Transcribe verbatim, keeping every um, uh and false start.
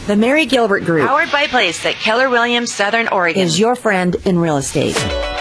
The Mary Gilbert Group, powered by Place at Keller Williams, Southern Oregon, is your friend in real estate.